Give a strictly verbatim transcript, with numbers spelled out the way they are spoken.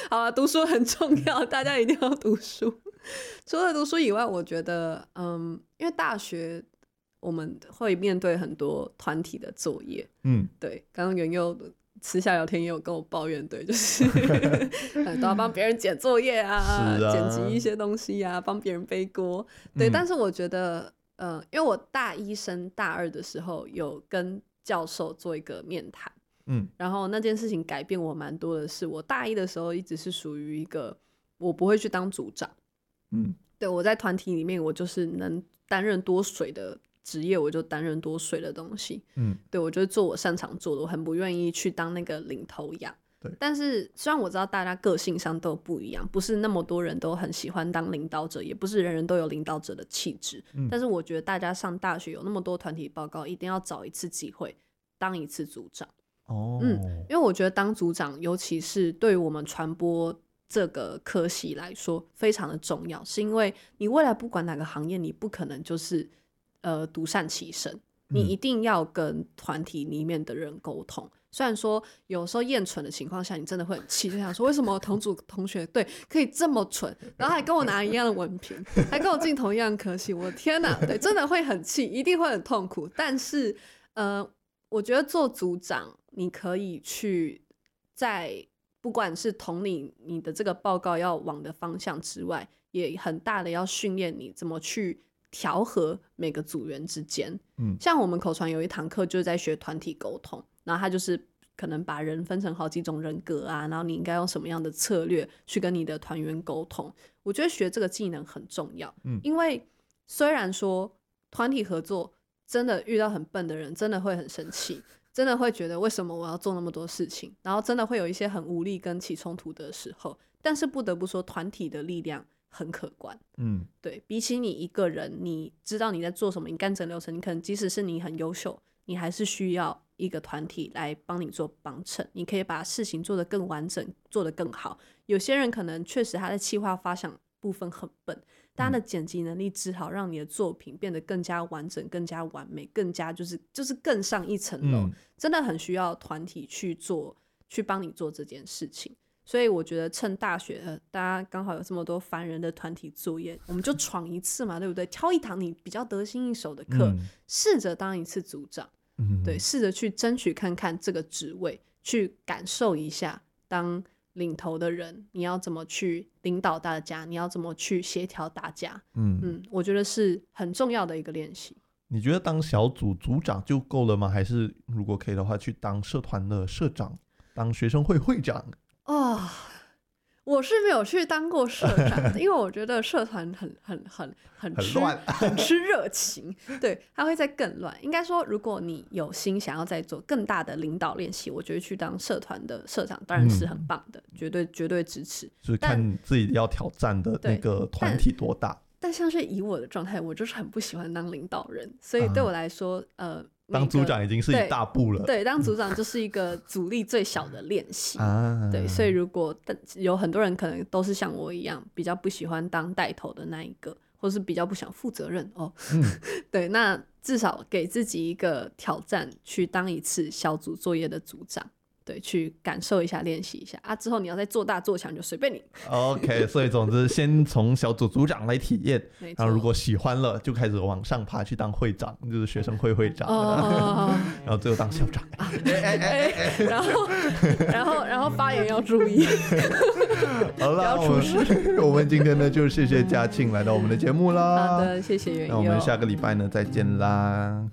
好啊，读书很重要，大家一定要读书。除了读书以外，我觉得，嗯，因为大学我们会面对很多团体的作业，嗯，对，刚刚元佑私下聊天也有跟我抱怨，对，就是都要帮别人剪作业 啊, 啊剪辑一些东西啊，帮别人背锅，对、嗯。但是我觉得，呃，因为我大一升大二的时候有跟教授做一个面谈，嗯，然后那件事情改变我蛮多的是，我大一的时候一直是属于一个我不会去当组长，嗯，对，我在团体里面我就是能担任多水的职业，我就担任多水的东西，嗯，对，我就是做我擅长做的，我很不愿意去当那个领头羊。对，但是虽然我知道大家个性上都不一样，不是那么多人都很喜欢当领导者，也不是人人都有领导者的气质、嗯、但是我觉得大家上大学有那么多团体报告，一定要找一次机会当一次组长。哦，嗯，因为我觉得当组长尤其是对于我们传播这个科系来说非常的重要，是因为你未来不管哪个行业，你不可能就是呃独善其身，你一定要跟团体里面的人沟通、嗯、虽然说有时候厌蠢的情况下你真的会很气，就想说为什么同组同学对可以这么蠢，然后还跟我拿一样的文凭还跟我进同一样科系，我的天哪，对，真的会很气，一定会很痛苦。但是呃，我觉得做组长你可以去在不管是统领你的这个报告要往的方向之外，也很大的要训练你怎么去调和每个组员之间、嗯、像我们口传有一堂课就是在学团体沟通，然后他就是可能把人分成好几种人格啊，然后你应该用什么样的策略去跟你的团员沟通。我觉得学这个技能很重要、嗯、因为虽然说团体合作真的遇到很笨的人真的会很生气，真的会觉得为什么我要做那么多事情，然后真的会有一些很无力跟起冲突的时候，但是不得不说团体的力量很可观，嗯，对，比起你一个人你知道你在做什么，你干整流程，你可能即使是你很优秀，你还是需要一个团体来帮你做帮衬，你可以把事情做得更完整，做得更好。有些人可能确实他的企划发想部分很笨，但他的剪辑能力只好让你的作品变得更加完整，更加完美，更加就是就是更上一层楼、嗯、真的很需要团体去做，去帮你做这件事情。所以我觉得趁大学、呃、大家刚好有这么多烦人的团体作业，我们就闯一次嘛，对不对？挑一堂你比较得心应手的课，试着、嗯、当一次组长、嗯、对，试着去争取看看这个职位，去感受一下当领头的人你要怎么去领导大家，你要怎么去协调大家， 嗯, 嗯我觉得是很重要的一个练习。 你觉得当小组组长就够了吗？还是如果可以的话去当社团的社长，当学生会会长？ 哦，我是没有去当过社长的，因为我觉得社团很很很很吃很乱， 很吃热情，对，它会再更乱。应该说，如果你有心想要再做更大的领导练习，我觉得去当社团的社长当然是很棒的，嗯、绝对绝对支持。 就是看自己要挑战的那个团体多大。 但, 但像是以我的状态，我就是很不喜欢当领导人，所以对我来说，嗯、呃。 当组长已经是一大步了， 对, 对，当组长就是一个阻力最小的练习、啊、对，所以如果有很多人可能都是像我一样比较不喜欢当带头的那一个，或是比较不想负责任哦、嗯、对，那至少给自己一个挑战，去当一次小组作业的组长，对，去感受一下，练习一下啊，之后你要再做大做强就随便你。 OK， 所以总之先从小组组长来体验然后如果喜欢了就开始往上爬去当会长，就是学生会会长、哦、然后最后当校长、啊欸欸欸欸、然后然后然后发言要注意好了，不要出事。我们今天呢就谢谢嘉庆来到我们的节目啦。 好的，谢谢元佑， 那我们下个礼拜呢再见啦。